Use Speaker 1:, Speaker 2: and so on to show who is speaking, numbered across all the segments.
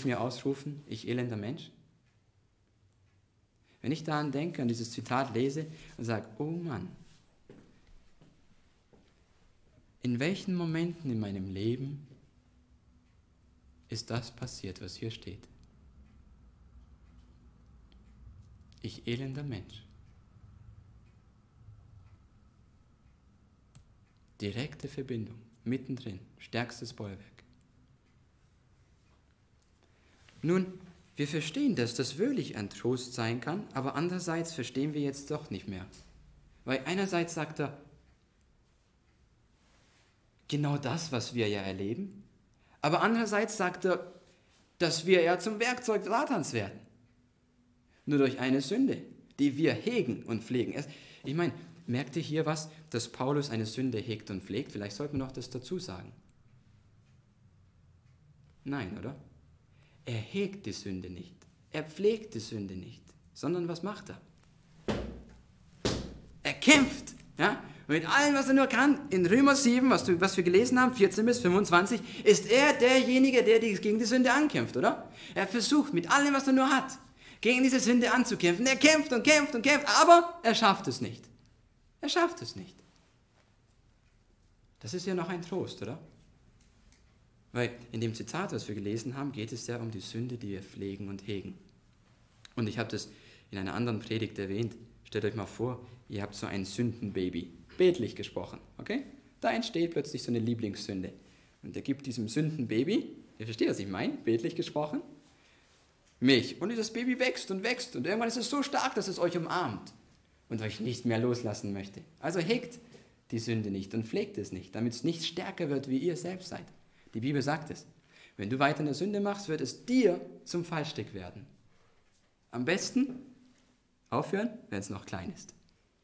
Speaker 1: mir ausrufen, ich elender Mensch? Wenn ich daran denke, an dieses Zitat lese und sage, oh Mann, in welchen Momenten in meinem Leben ist das passiert, was hier steht? Ich elender Mensch. Direkte Verbindung, mittendrin, stärkstes Bollwerk. Nun, wir verstehen, dass das wirklich ein Trost sein kann, aber andererseits verstehen wir jetzt doch nicht mehr. Weil einerseits sagt er, genau das, was wir ja erleben, aber andererseits sagt er, dass wir ja zum Werkzeug Satans werden. Nur durch eine Sünde, die wir hegen und pflegen. Ich meine, merkt ihr hier was, dass Paulus eine Sünde hegt und pflegt? Vielleicht sollten wir noch das dazu sagen. Nein, oder? Er hegt die Sünde nicht. Er pflegt die Sünde nicht. Sondern was macht er? Er kämpft. Ja? Mit allem, was er nur kann. In Römer 7, was wir gelesen haben, 14 bis 25, ist er derjenige, der gegen die Sünde ankämpft, oder? Er versucht mit allem, was er nur hat, gegen diese Sünde anzukämpfen. Er kämpft und kämpft und kämpft, aber er schafft es nicht. Er schafft es nicht. Das ist ja noch ein Trost, oder? Weil in dem Zitat, was wir gelesen haben, geht es ja um die Sünde, die wir pflegen und hegen. Und ich habe das in einer anderen Predigt erwähnt. Stellt euch mal vor, ihr habt so ein Sündenbaby, bildlich gesprochen, okay? Da entsteht plötzlich so eine Lieblingssünde. Und er gibt diesem Sündenbaby, ihr versteht, was ich meine, bildlich gesprochen, Milch. Und das Baby wächst und wächst. Und irgendwann ist es so stark, dass es euch umarmt und euch nicht mehr loslassen möchte. Also hegt die Sünde nicht und pflegt es nicht, damit es nicht stärker wird, wie ihr selbst seid. Die Bibel sagt es. Wenn du weiter in der Sünde machst, wird es dir zum Fallstrick werden. Am besten aufhören, wenn es noch klein ist.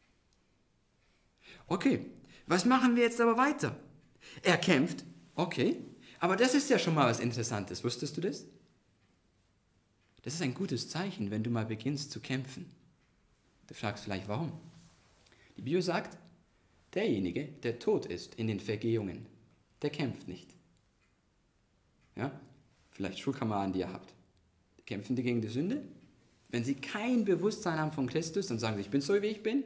Speaker 1: Okay, was machen wir jetzt aber weiter? Er kämpft, okay, aber das ist ja schon mal was Interessantes. Wusstest du das? Das ist ein gutes Zeichen, wenn du mal beginnst zu kämpfen. Du fragst vielleicht, warum? Die Bibel sagt, derjenige, der tot ist in den Vergehungen, der kämpft nicht. Ja? Vielleicht Schulkameraden, die ihr habt. Kämpfen die gegen die Sünde? Wenn sie kein Bewusstsein haben von Christus und sagen, ich bin so, wie ich bin.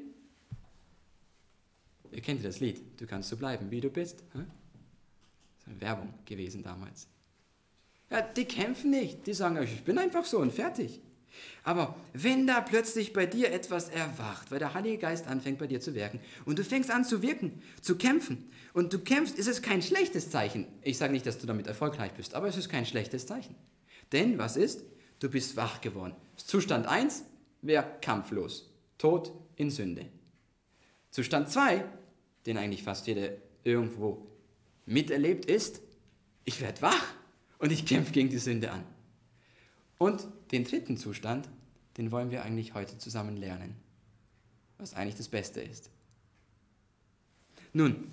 Speaker 1: Ihr kennt das Lied, du kannst so bleiben, wie du bist. Das ist eine Werbung gewesen damals. Ja, die kämpfen nicht, die sagen, ich bin einfach so und fertig. Aber wenn da plötzlich bei dir etwas erwacht, weil der Heilige Geist anfängt bei dir zu wirken und du fängst an zu wirken, zu kämpfen und du kämpfst, ist es kein schlechtes Zeichen. Ich sage nicht, dass du damit erfolgreich bist, aber es ist kein schlechtes Zeichen. Denn was ist? Du bist wach geworden. Zustand 1 wäre kampflos, tot in Sünde. Zustand 2, den eigentlich fast jeder irgendwo miterlebt, ist, ich werde wach und ich kämpfe gegen die Sünde an. Und den dritten Zustand, den wollen wir eigentlich heute zusammen lernen, was eigentlich das Beste ist. Nun,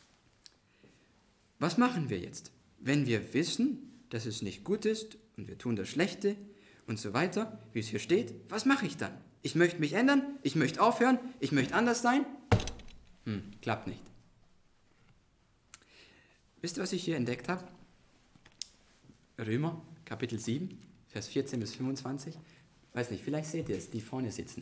Speaker 1: was machen wir jetzt, wenn wir wissen, dass es nicht gut ist und wir tun das Schlechte und so weiter, wie es hier steht? Was mache ich dann? Ich möchte mich ändern, ich möchte aufhören, ich möchte anders sein. Klappt nicht. Wisst ihr, was ich hier entdeckt habe? Römer, Kapitel 7. Vers 14 bis 25. Weiß nicht, vielleicht seht ihr es, die vorne sitzen.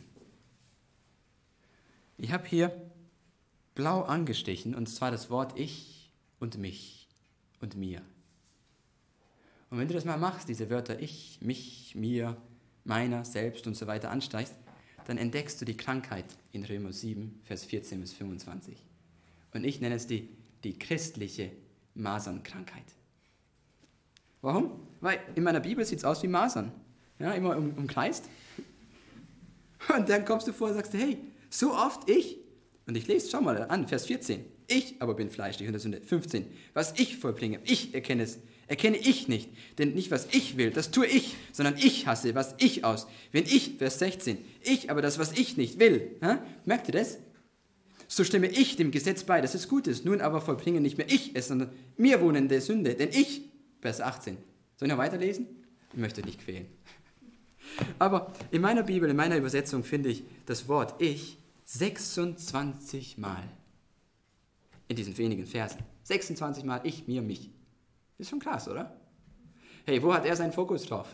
Speaker 1: Ich habe hier blau angestrichen, und zwar das Wort ich und mich und mir. Und wenn du das mal machst, diese Wörter ich, mich, mir, meiner, selbst und so weiter anstreichst, dann entdeckst du die Krankheit in Römer 7, Vers 14 bis 25. Und ich nenne es die christliche Masernkrankheit. Warum? Weil in meiner Bibel sieht es aus wie Masern. Ja, immer umkreist. Und dann kommst du vor und sagst, hey, so oft ich, und ich lese, schau mal an, Vers 14, ich aber bin fleischlich unter Sünde. 15, was ich vollbringe, ich erkenne ich nicht. Denn nicht, was ich will, das tue ich, sondern ich hasse, was ich aus. Wenn ich, Vers 16, ich aber das, was ich nicht will, merkt ihr das? So stimme ich dem Gesetz bei, dass es gut ist. Nun aber vollbringe nicht mehr ich es, sondern mir wohnende Sünde. Denn ich, Vers 18. Soll ich noch weiterlesen? Ich möchte nicht quälen. Aber in meiner Bibel, in meiner Übersetzung finde ich das Wort ich 26 Mal. In diesen wenigen Versen. 26 Mal ich, mir, mich. Ist schon krass, oder? Hey, wo hat er seinen Fokus drauf?